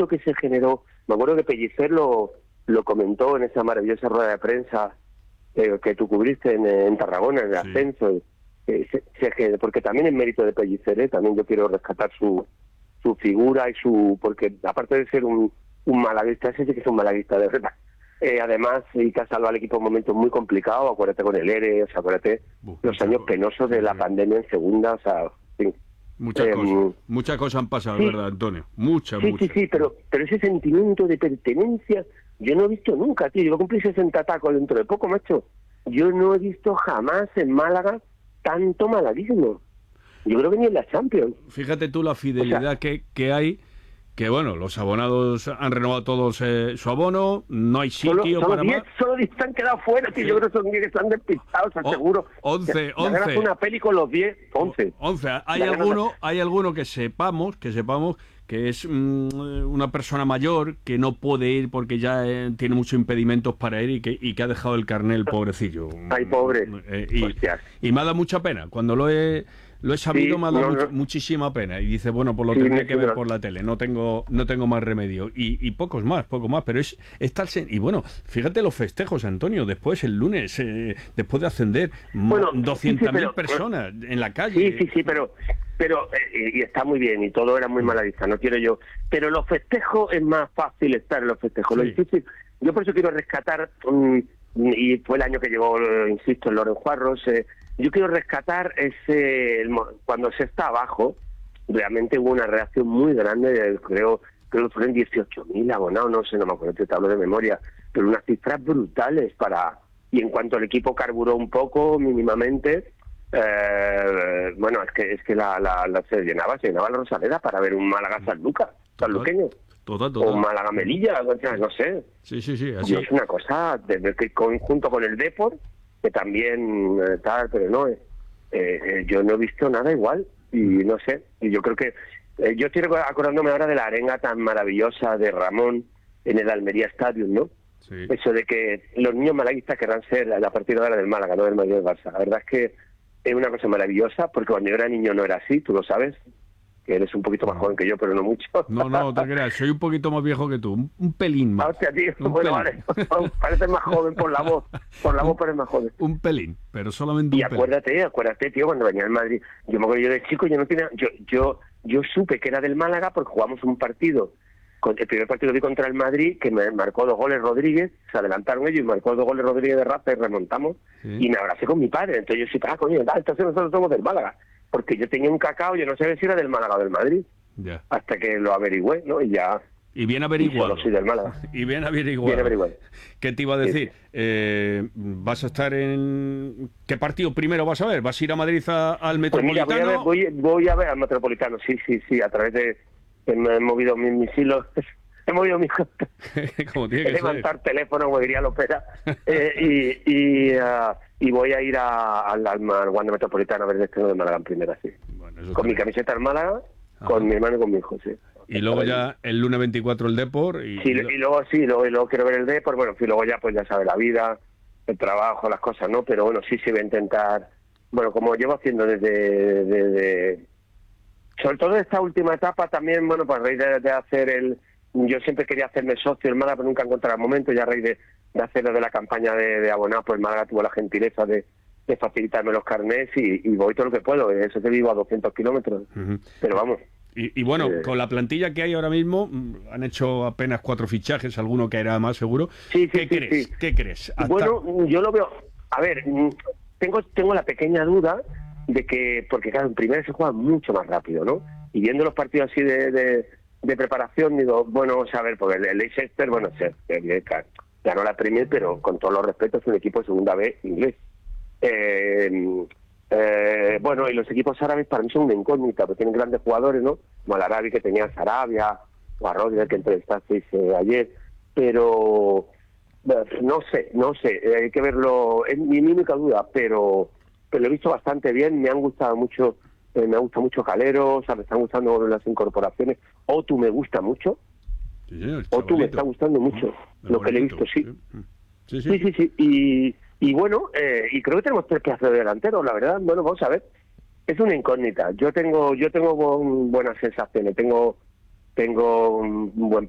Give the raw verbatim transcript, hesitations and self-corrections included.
sentimiento que se generó, me acuerdo que Pellicer lo, lo comentó en esa maravillosa rueda de prensa eh, que tú cubriste en, en Tarragona, en el Sí. ascenso, eh, se, se, porque también es mérito de Pellicer, ¿eh? También yo quiero rescatar su, su figura y su, porque aparte de ser un, un malaguista, ese sí que es un malaguista de verdad. Eh, además, y que ha salvado al equipo en momentos muy complicados, acuérdate con el E R E, o sea, acuérdate Uf, los años co- penosos de sí, la sí. pandemia en segunda, o sea, sí. Muchas Eh, cosas, muchas cosas han pasado, sí, ¿verdad, Antonio? Muchas, sí, muchas. sí, sí, pero, pero ese sentimiento de pertenencia, yo no he visto nunca, tío, yo cumplí sesenta tacos dentro de poco, macho. Yo no he visto jamás en Málaga tanto malaguismo. Yo creo que ni en la Champions. Fíjate tú la fidelidad O sea, que, que hay, que bueno, los abonados han renovado todos eh, su abono, no hay Solo, sitio solo para diez, más. solo diez se han quedado fuera, tío. Sí. Yo creo que son diez que están despistados, O- seguro. once, Me ganas once. una peli con los diez, once. once. Hay Me ganas- alguno, hay alguno que sepamos, que sepamos que es mm, una persona mayor que no puede ir porque ya eh, tiene muchos impedimentos para ir y que, y que ha dejado el carnet el pobrecillo. Ay, pobre. Eh, y, Hostias. y me ha dado mucha pena. Cuando lo he lo he sabido, Sí, me ha dado no, much- no. muchísima pena. Y dice, bueno, pues lo Sí, tendré me que ver figuro. por la tele. No tengo no tengo más remedio. Y, y pocos más, poco más. Pero es, es tal sen- y bueno, fíjate los festejos, Antonio. Después, el lunes, eh, después de ascender, Bueno, doscientas mil sí, sí, pero- personas en la calle. Sí, sí, sí, pero pero eh, y está muy bien y todo era muy maladista, no quiero yo. Pero los festejos es más fácil estar en los festejos. Lo Sí. difícil, yo por eso quiero rescatar, um, y fue el año que llegó, insisto, en Loren Juarros, eh, yo quiero rescatar ese, el mo- cuando se está abajo, realmente hubo una reacción muy grande, de, creo creo que fueron dieciocho mil abonados, no sé, no me acuerdo, te hablo de memoria, pero unas cifras brutales para... Y en cuanto el equipo carburó un poco, mínimamente, eh, bueno, es que es que la, la, la se llenaba, se llenaba la Rosaleda para ver un Málaga-Sanluca, sanluqueño, Total, o total. un Málaga-Melilla, o sea, no sé. Sí, sí, sí. Así. Y es una cosa, desde que con, junto con el Depor, que también eh, tal, pero no, eh, eh, yo no he visto nada igual, y no sé, y yo creo que, eh, yo estoy acordándome ahora de la arenga tan maravillosa de Ramón en el Almería Stadium, ¿no? Sí. Eso de que los niños malaguistas querrán ser la partida de ahora del Málaga, no del Madrid del Barça. La verdad es que es una cosa maravillosa, porque cuando yo era niño no era así, tú lo sabes, que eres un poquito más joven que yo, pero no mucho. No, no, te creas, soy un poquito más viejo que tú, un, un pelín más. Ah, hostia, tío, Un bueno, pelín. vale, pareces más joven por la voz, por la voz pareces más joven. Un pelín, pero solamente Y un pelín. acuérdate, acuérdate, tío, cuando venía al Madrid, yo me acuerdo yo de chico, yo no tenía, yo, yo, yo supe que era del Málaga porque jugamos un partido, con, el primer partido que vi contra el Madrid, que me marcó dos goles Rodríguez, se adelantaron ellos y marcó dos goles Rodríguez de raza y remontamos, Sí. y me abracé con mi padre, entonces yo sí, ah, coño, ah, entonces nosotros somos del Málaga, porque yo tenía un cacao, yo no sabía si era del Málaga o del Madrid, Ya. hasta que lo averigüé, ¿no? Y ya, Y bien y averiguado. solo soy del Málaga. Y bien averiguado. Bien averiguado. ¿Qué te iba a decir? Sí, sí. Eh, ¿Vas a estar en... ¿Qué partido primero vas a ver? ¿Vas a ir a Madrid a- al Pues mira, Metropolitano? voy a ver, voy, voy a ver al Metropolitano, sí, sí, sí, a través de, que me he movido mis, mis hilos, he movido mis Como tiene he que ser. levantar teléfono, como diría Lopera, eh, y, y, ah, y voy a ir a- al, al Wanda Metropolitano a ver el estreno de Málaga en primera, sí. Bueno, eso Con mi está bien. camiseta en Málaga, Ajá. con mi hermano y con mi hijo, sí. Y luego ya el lunes veinticuatro el Depor. Y, Sí, y luego sí, luego, y luego quiero ver el Depor, bueno, y luego ya pues ya sabes, la vida, el trabajo, las cosas, ¿no? Pero bueno, sí se va a intentar, bueno, como llevo haciendo desde, desde sobre todo esta última etapa también, bueno, pues a raíz de, de hacer el, yo siempre quería hacerme socio del Málaga, pero nunca encontraba el momento, y a raíz de, de hacer lo de la campaña de, de abonados, pues el Málaga tuvo la gentileza de, de facilitarme los carnés y, y voy todo lo que puedo, eso que vivo a doscientos kilómetros, Ujú. pero vamos. Y, y bueno, Eh. con la plantilla que hay ahora mismo, mm, han hecho apenas cuatro fichajes, alguno que era más seguro. Sí, sí, ¿Qué sí, crees? sí. ¿Qué crees? Hasta- Bueno, yo lo veo, a ver, mm, tengo tengo la pequeña duda de que, porque claro, en primera se juega mucho más rápido, ¿no? Y viendo los partidos así de, de, de preparación, digo, bueno, vamos a ver, porque el, el Leicester, bueno, se, se- ganó la Premier, pero con todos los respetos, es un equipo de segunda B inglés. Eh, eh, bueno, y los equipos árabes para mí son una incógnita, porque tienen grandes jugadores, ¿no? Como el Arabi, que tenía a Sarabia, o a Rodríguez, que entrevistasteis eh, ayer, pero eh, no sé, no sé, eh, hay que verlo, es mi única duda, pero, pero lo he visto bastante bien, me han gustado mucho, eh, me gusta mucho Calero, o sea, me están gustando las incorporaciones, Otu me gusta mucho, Sí, señor, Otu me chavalito. está gustando mucho, El lo que le he bonito, visto, sí. Sí, sí. Sí, sí, sí. Y, y bueno, eh, y creo que tenemos tres pedazos de delanteros, la verdad. Bueno, vamos a ver. Es una incógnita. Yo tengo yo tengo bu- buenas sensaciones. Tengo tengo un buen